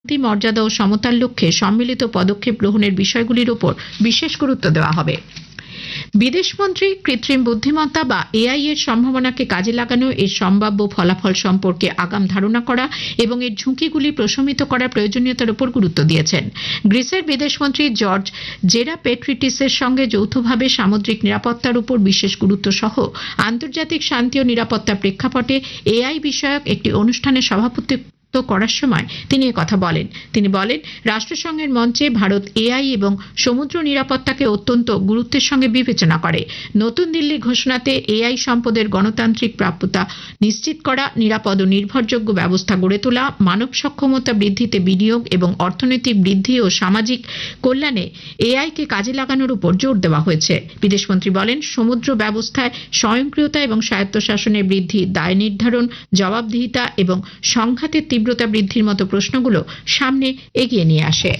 মর্যাদা ও সমতার লক্ষ্যে সম্মিলিত পদক্ষেপ গ্রহণের বিষয়গুলির উপর বিশেষ গুরুত্ব দেওয়া হবে। বিদেশমন্ত্রী কৃত্রিম বুদ্ধিমত্তা বা এআই এর সম্ভাবনাকে কাজে লাগানো, এর সম্ভাব্য ফলাফল সম্পর্কে আগাম ধারণা করা এবং এর ঝুঁকিগুলি প্রশমিত করার প্রয়োজনীয়তার উপর গুরুত্ব দিয়েছেন। গ্রিসের বিদেশমন্ত্রী জর্জ জেরাপেট্রিটিসের সঙ্গে যৌথভাবে সামুদ্রিক নিরাপত্তার উপর বিশেষ গুরুত্ব সহ আন্তর্জাতিক শান্তি ও নিরাপত্তার প্রেক্ষাপটে এআই বিষয়ক একটি অনুষ্ঠানে সভাপতিত্ব করার সময় তিনি একথা বলেন। তিনি বলেন, রাষ্ট্রসংঘের মঞ্চে ভারত এআই এবং সমুদ্র নিরাপত্তাকে অত্যন্ত গুরুত্বের সঙ্গে বিবেচনা করে। নতুন দিল্লির ঘোষণাতে এআই সম্পদের গণতান্ত্রিক প্রাপ্যতা নিশ্চিত করা, নিরাপদ ও নির্ভরযোগ্য ব্যবস্থা গড়ে তোলা, মানব সক্ষমতা বৃদ্ধিতে বিনিয়োগ এবং অর্থনৈতিক বৃদ্ধি ও সামাজিক কল্যাণে এআইকে কাজে লাগানোর উপর জোর দেওয়া হয়েছে। বিদেশমন্ত্রী বলেন, সমুদ্র ব্যবস্থায় স্বয়ংক্রিয়তা এবং স্বায়ত্তশাসনের বৃদ্ধি, দায় নির্ধারণ, জবাবদিহিতা এবং সংঘাতের তীব্রতা বৃদ্ধির মতো প্রশ্নগুলো সামনে এগিয়ে নিয়ে আসে।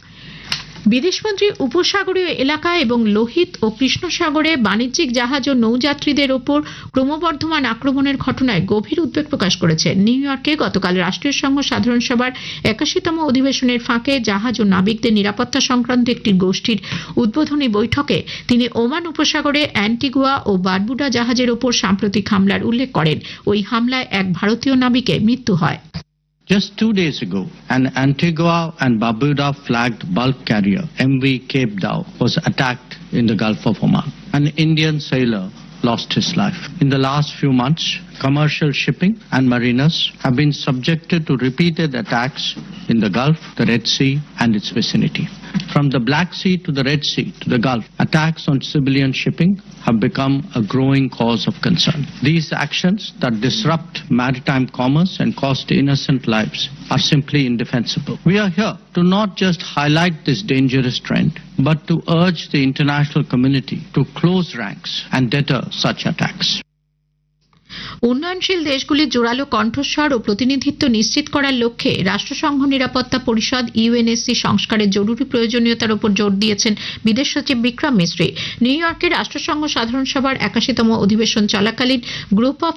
বিদেশমন্ত্রী উপসাগরীয় এলাকা এবং লোহিত ও কৃষ্ণ সাগরে বাণিজ্যিক জাহাজ ও নৌযাত্রীদের ওপর ক্রমবর্ধমান আক্রমণের ঘটনায় গভীর উদ্বেগ প্রকাশ করেছেন। নিউ ইয়র্কে গতকাল রাষ্ট্রীয় সংঘ সাধারণ সভার 81তম অধিবেশনের ফাঁকে জাহাজ ও নাবিকদের নিরাপত্তা সংক্রান্ত একটি গোষ্ঠীর উদ্বোধনী বৈঠকে তিনি ওমান উপসাগরে অ্যান্টিগুয়া ও বারবুডা জাহাজের ওপর সাম্প্রতিক হামলার উল্লেখ করেন। ওই হামলায় এক ভারতীয় নাবিকের মৃত্যু হয়। Just 2 days ago, an Antigua and Barbuda flagged bulk carrier, MV Cape Dao, was attacked in the Gulf of Oman. An Indian sailor lost his life. In the last few months, commercial shipping and mariners have been subjected to repeated attacks in the Gulf, the Red Sea and its vicinity. From the Black Sea to the Red Sea to the Gulf, attacks on civilian shipping have become a growing cause of concern. These actions that disrupt maritime commerce and cost innocent lives are simply indefensible. We are here to not just highlight this dangerous trend, but to urge the international community to close ranks and deter such attacks. উন্নয়নশীল দেশগুলির জোরালো কণ্ঠস্বর ও প্রতিনিধিত্ব নিশ্চিত করার লক্ষ্যে রাষ্ট্রসংঘ নিরাপত্তা পরিষদ ইউএনএসসি সংস্কারের জরুরি প্রয়োজনীয়তার উপর জোর দিয়েছেন বিদেশ সচিব বিক্রম মিশ্রি। নিউ ইয়র্কে রাষ্ট্রসংঘ সাধারণ সভার 81তম অধিবেশন চলাকালীন গ্রুপ অফ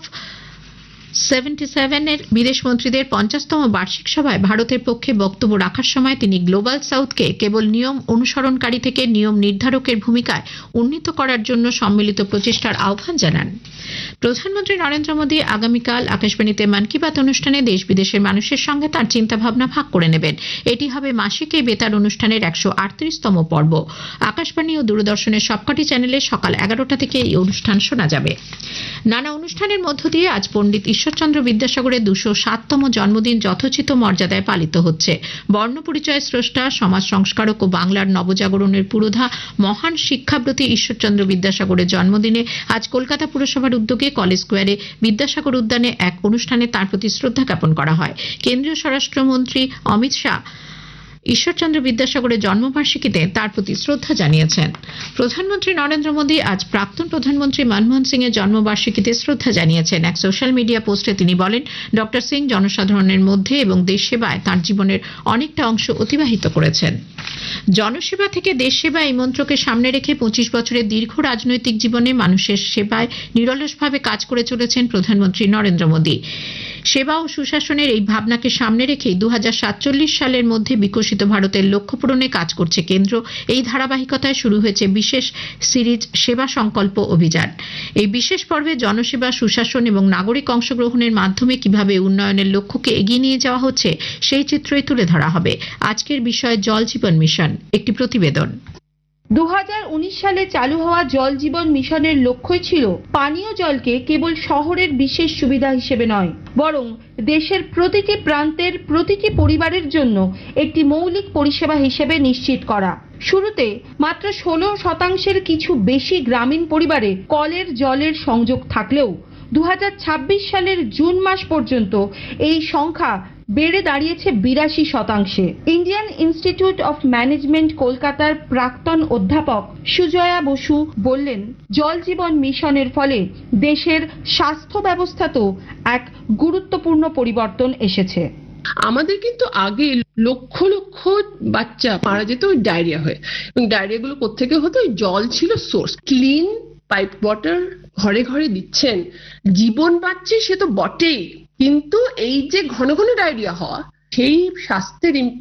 77 এর বিদেশমন্ত্রীদের 50তম বার্ষিক সভায় ভারতের পক্ষে বক্তব্য রাখার সময় তিনি গ্লোবাল সাউথকে কেবল নিয়ম অনুসরণকারী থেকে নিয়ম নির্ধারকের ভূমিকায় উন্নীত করার জন্য সম্মিলিত প্রচেষ্টার আহ্বান জানান। প্রধানমন্ত্রী নরেন্দ্র মোদী আগামীকাল আকাশবাণীতে মন কি বাত অনুষ্ঠানে দেশ বিদেশের মানুষের সঙ্গে তার চিন্তাভাবনা ভাগ করে নেবেন। এটি হবে মাসিক এই বেতার অনুষ্ঠানের 138তম পর্ব। আকাশবাণী ও দূরদর্শনের সবকটি চ্যানেলে সকাল 11টা থেকে এই অনুষ্ঠান শোনা যাবে। নানা অনুষ্ঠানের মধ্য দিয়ে আজ পণ্ডিত ঈশ্বরচন্দ্র বিদ্যাসাগরের 207তম জন্মদিন যথোচিত মর্যাদায় পালিত হচ্ছে। বর্ণপরিচয় স্রষ্টা, সমাজ সংস্কারক ও বাংলার নবজাগরণের পুরোধা মহান শিক্ষাব্রতী ঈশ্বরচন্দ্র বিদ্যাসাগরের জন্মদিনে আজ কলকাতা পুরসভার উদ্যোগে কলেজ স্কোয়ারে বিদ্যাসাগর উদ্যানে এক অনুষ্ঠানে তাঁর প্রতি শ্রদ্ধা জ্ঞাপন করা হয়। কেন্দ্রীয় স্বরাষ্ট্রমন্ত্রী অমিত শাহ ঈশ্বরচন্দ্র বিদ্যাসাগরের জন্মবার্ষিকীতে তার প্রতি শ্রদ্ধা জানিয়েছেন। প্রধানমন্ত্রী নরেন্দ্র মোদী আজ প্রাক্তন প্রধানমন্ত্রী মনমোহন সিং এর জন্মবার্ষিকীতে শ্রদ্ধা জানিয়েছেন। এক সোশ্যাল মিডিয়া পোস্টে তিনি বলেন, ডক্টর সিং জনসাধারণের মধ্যে এবং দেশ সেবায় তাঁর জীবনের অনেকটা অংশ অতিবাহিত করেছেন। জনসেবা থেকে দেশ সেবা এই মন্ত্রকে সামনে রেখে 25 বছরের দীর্ঘ রাজনৈতিক জীবনে মানুষের সেবায় নিরলসভাবে কাজ করে চলেছেন প্রধানমন্ত্রী নরেন্দ্র মোদী। সেবা ও সুশাসনের এই ভাবনাকে সামনে রেখেই 2047 সালের মধ্যে বিকশিত ভারতের লক্ষ্য পূরণে কাজ করছে কেন্দ্র। এই ধারাবাহিকতায় শুরু হয়েছে বিশেষ সিরিজ সেবা সংকল্প অভিযান। এই বিশেষ পর্বে জনসেবা, সুশাসন এবং নাগরিক অংশগ্রহণের মাধ্যমে কিভাবে উন্নয়নের লক্ষ্যকে এগিয়ে নিয়ে যাওয়া হচ্ছে সেই চিত্রই তুলে ধরা হবে। আজকের বিষয় জল জীবন মিশন, একটি প্রতিবেদন। 2019 সালে চালু হওয়া জল জীবন মিশনের লক্ষ্যই ছিল পানীয় জলকে কেবল শহরের বিশেষ সুবিধা হিসেবে নয়, বরং দেশের প্রতিটি প্রান্তের প্রতিটি পরিবারের জন্য একটি মৌলিক পরিষেবা হিসেবে নিশ্চিত করা। শুরুতে মাত্র 16% কিছু বেশি গ্রামীণ পরিবারে কলের জলের সংযোগ থাকলেও 2026 সালের জুন মাস পর্যন্ত এই সংখ্যা বেড়ে দাঁড়িয়েছে 82%। ইন্ডিয়ান ইনস্টিটিউট অফ ম্যানেজমেন্ট কলকাতার প্রাক্তন অধ্যাপক সুজয়া বসু বললেন, জল জীবন মিশনের ফলে দেশের স্বাস্থ্য ব্যবস্থাতেও এক গুরুত্বপূর্ণ পরিবর্তন এসেছে। আমাদের কিন্তু আগে লক্ষ লক্ষ বাচ্চা মারা যেত ওই ডায়রিয়া হয়ে, এবং ডায়রিয়া গুলো কোত্থেকে হতো? জল ছিল সোর্স। ক্লিন পাইপ ওয়াটার ঘরে ঘরে দিচ্ছেন, জীবন বাঁচছে সে তো বটেই, কিন্তু এই যে ঘন ঘন ডায়রিয়া হওয়া, সেই স্বাস্থ্যের